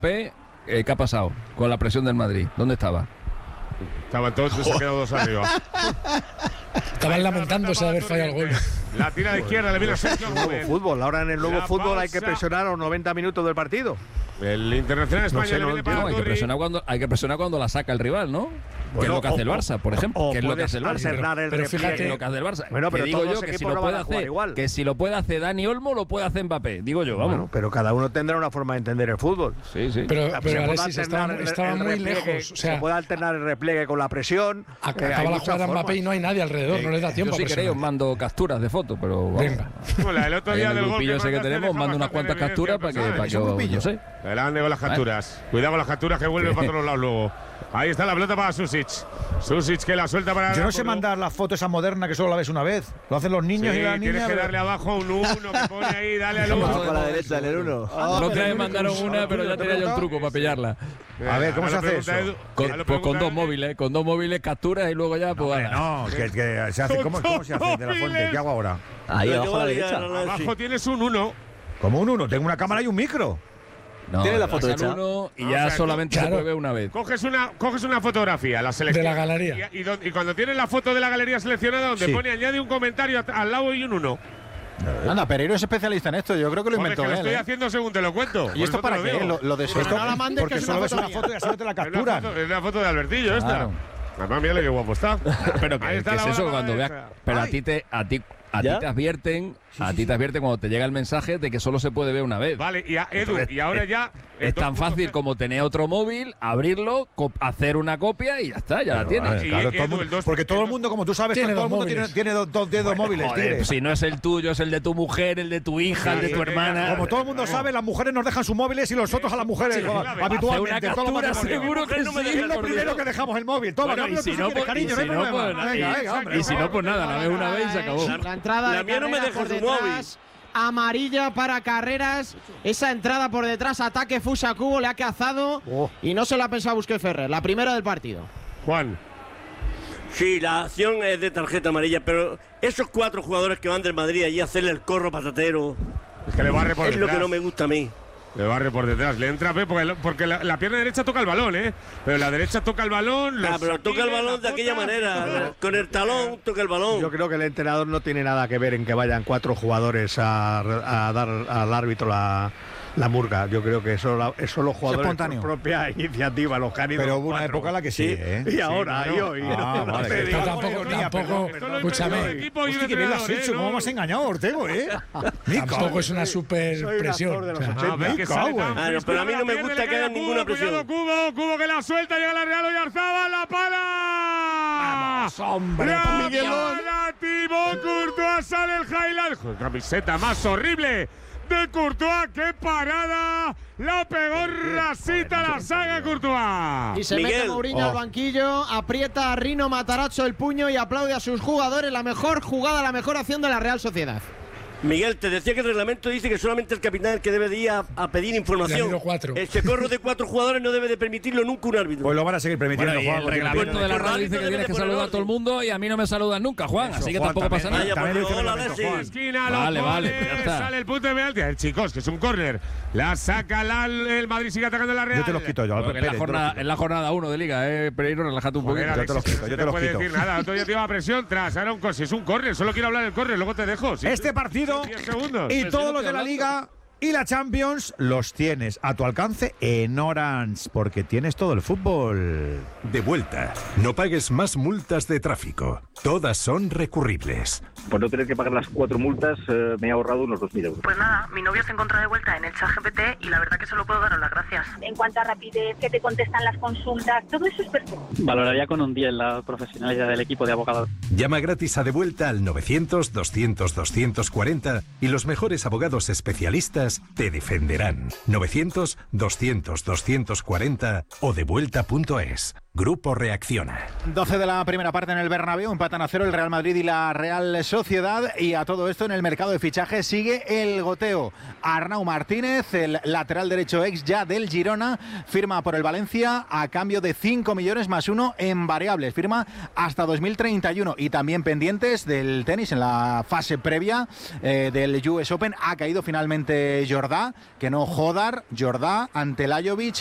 ¿qué ha pasado con la presión del Madrid? ¿Dónde estaba? Estaban todos, se han quedado dos arriba. Estaban lamentándose de haber fallado el gol. La tira de izquierda, le viene a Sergio Gómez. Fútbol, ahora en el nuevo La fútbol hay que pausa. presionar a los 90 minutos del partido. El Internacional español le viene para Hay que presionar cuando la saca el rival, ¿no? Que es lo que hace el Barça, por ejemplo. Que es lo que hace el Barça. Pero fíjate, lo que hace el Barça. Bueno, pero que digo todos yo los que si equipos lo no puede van a jugar hacer, igual. que si lo puede hacer Dani Olmo, lo puede hacer Mbappé. Digo yo, vamos. Bueno, pero cada uno tendrá una forma de entender el fútbol. Sí, sí. pero Se puede Alexis, alternar estaba el muy repliegue, lejos. O sea, se puede alternar el repliegue con la presión. acaba hay la muchas jugada formas. Mbappé y no hay nadie alrededor, no les da tiempo Yo a si queréis os presionar. mando capturas de fotos, pero vamos. Venga. Hola, el otro Ahí día en el del gol grupillo ese que mandaste tenemos, deja mando unas bastante cuantas en evidencia capturas para que personal. yo sé. Adelante con las capturas. Cuidado con las capturas que vuelven para todos lados luego. Ahí está la pelota para Susic. Susic que la suelta para. Yo no sé mandar la foto esa moderna que solo la ves una vez. Lo hacen los niños y las tienes niñas. que darle abajo un 1 que pone ahí, dale al 1. Con la derecha, en el 1. La otra vez mandaron una, pero ya tenía yo el truco para pillarla. A ver, ¿cómo se hace eso? Pues con dos móviles, capturas y luego ya, pues Hombre, no, que se hace. ¿Cómo se hace de la fuente? ¿Qué hago ahora? Ahí abajo a la derecha. Abajo tienes un 1. Como un 1, tengo una cámara y un micro. No, Tiene la le foto das al hecha. uno y O ya sea, solamente claro. se puede ver una vez. Coges una fotografía, la selección. De la galería. Y cuando tienes la foto de la galería seleccionada, donde Sí. pone añade un comentario al lado y un 1. Anda, Pereiro es especialista en esto, yo creo que lo Joder, inventó que lo él. estoy haciendo según te lo cuento. ¿Y esto Por para eso te qué? digo. Lo de su Esto, no la mandes, porque que es solo una ves una foto foto y así no te la Es una capturan. foto- es una foto de Albertillo esta. Claro. Además, mira qué guapo está. Pero Ahí que está es la eso bola cuando derecha. veas. Pero a ti te ¿Ya? advierten, cuando te llega el mensaje de que solo se puede ver una vez. Vale, y a Edu, Entonces, y ahora ya. Es tan fácil como tener otro móvil, abrirlo, hacer una copia y ya está, ya la tienes. Vale, Y claro, Edu, todo el mundo- el dos- porque todo el el mundo, como tú sabes, Tiene todo el dos mundo tiene, móviles. tiene dos dedos móviles. Joder, tigre. pues si no es el tuyo, es el de tu mujer, el de tu hija, el de tu hermana. Como todo el mundo sabe, las mujeres nos dejan sus móviles y los otros a las mujeres habitualmente. Hace una todo lo captura, más rápido. seguro que Es lo por primero Dios. que dejamos el móvil. Toma, Bueno, cámbialo y si tú no, quieres, pues- cariño, y no hay si no, problema. pues- Venga, hombre. Y si no, pues nada, la ves una vez y se acabó. La entrada La de mía no me Carreras deja por su detrás, amarilla para Carreras. Esa entrada por detrás, ataque Fusa Cubo, le ha cazado y no se la ha pensado Busquets Ferrer. La primera del partido. Juan. Sí, la acción es de tarjeta amarilla, pero esos 4 jugadores que van del Madrid allí a hacerle el corro patatero Es que le barre por es lo detrás. que no me gusta a mí. Le barre por detrás. Le entra porque la pierna derecha toca el balón, ¿eh? Pero la derecha toca el balón. Ah, los pero toca el saquines, balón de la aquella bota. manera, con el talón toca el balón. Yo creo que el entrenador no tiene nada que ver en que vayan 4 jugadores a dar al árbitro la murga. Yo creo que eso los jugadores espontáneo. por propia iniciativa, los que han ido Pero los hubo una 4. época en la que sí, ¿eh? Y ahora, y hoy. Ah, no vale, te que digo. tampoco, escúchame. Hostia, que bien lo has hecho, cómo me has engañado, Ortego, ¿eh? Tampoco es una super Soy un presión. actor de los O sea, 80. A ver que sale tan Ah, no, fresco, pero a mí no me pierde, gusta le que queda hagan ninguna Cubo, presión. cuidado, Cubo que la suelta, llega la Real Oyarzabal, la pala. Vamos, hombre, La Miguelón. pala, Thibaut Courtois, sale el highlight. Joder, camiseta más horrible de Courtois, qué parada. La pegó rasita la saga Courtois. Y se Miguel. mete Mourinho al banquillo, aprieta a Rino Matarazzo el puño y aplaude a sus jugadores. La mejor jugada, la mejor acción de la Real Sociedad. Miguel, te decía que el reglamento dice que solamente el capitán es el que debe de ir a pedir Le información. han ido 4. Este corro de 4 jugadores no debe de permitirlo nunca un árbitro. Pues lo van a seguir permitiendo, Bueno, y Juan. el reglamento de la Por radio árbitro dice que debe tienes de que poner saludar a todo el orden. mundo y a mí no me saludan nunca, Juan. Así que Juan, tampoco pasa también. nada. Vaya, También pues, dice el hola, reglamento, Alexis. Juan. Esquina, lo Vale, pone, vale, ya está. sale el punto de penalti. Chicos, que es un córner. La saca el Madrid, sigue atacando la Real. Yo te los quito yo, Bueno, Pérez, en la jornada 1 de liga, Pereiro, relájate un Joder, poquito. Yo te los Alexis, quito, yo no te los puede quito. decir nada. Otro día te iba a presión tras. Ahora si es un córner, solo quiero hablar del córner, luego te dejo. Sí. Este partido 10 segundos. y Pero si todos no los estoy de la hablando. Liga y la Champions los tienes a tu alcance en Orange, porque tienes todo el fútbol. De vuelta. No pagues más multas de tráfico. Todas son recurribles. Por no tener que pagar las 4 multas, me he ahorrado unos 2.000 euros. Pues nada, mi novio se encontró de vuelta en el ChatGPT y la verdad que solo puedo daros las gracias. En cuanto a rapidez, que te contestan las consultas, todo eso es perfecto. Valoraría con un 10 la profesionalidad del equipo de abogados. Llama gratis a De Vuelta al 900-200-240 y los mejores abogados especialistas te defenderán. 900-200-240 o devuelta.es. Grupo Reacciona. 12 de la primera parte en el Bernabéu, empatan a 0 el Real Madrid y la Real Sociedad, y a todo esto en el mercado de fichajes sigue el goteo. Arnau Martínez, el lateral derecho ex ya del Girona, firma por el Valencia a cambio de 5 millones más 1 en variables, firma hasta 2031. Y también pendientes del tenis en la fase previa del US Open, ha caído finalmente Jordá, que no Jodar, Jordá ante Lajovic.